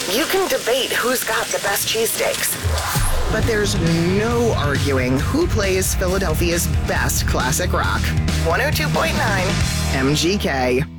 You can debate who's got the best cheesesteaks, but there's no arguing who plays Philadelphia's best classic rock. 102.9 MGK.